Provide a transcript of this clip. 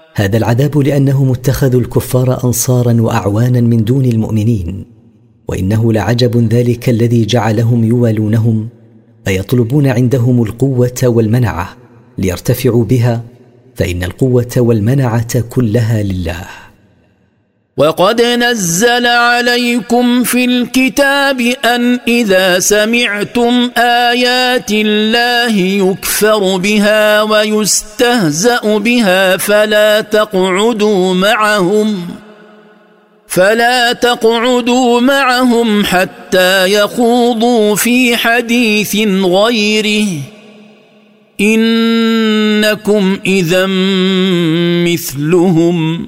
هذا العذاب لأنهم اتخذوا الكفار أنصارا وأعوانا من دون المؤمنين، وإنه لعجب ذلك الذي جعلهم يوالونهم فيطلبون عندهم القوة والمنعة ليرتفعوا بها، فإن القوة والمنعة كلها لله. وقد نزل عليكم في الكتاب أن إذا سمعتم آيات الله يكفر بها ويستهزأ بها فلا تقعدوا معهم حتى يخوضوا في حديث غيره، إنكم إذا مثلهم